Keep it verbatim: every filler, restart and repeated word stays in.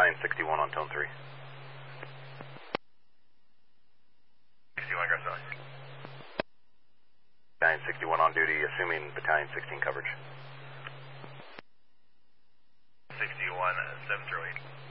Battalion sixty-one on tone three. sixty-one, Garcon. Battalion sixty-one on duty, assuming Battalion sixteen coverage. sixty-one, seven zero eight.